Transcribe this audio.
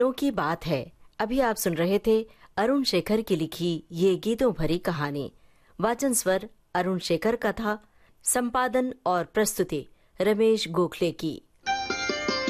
दिनों की बात है। अभी आप सुन रहे थे अरुण शेखर की लिखी ये गीतों भरी कहानी। वाचन स्वर अरुण शेखर का था। संपादन और प्रस्तुति रमेश गोखले की।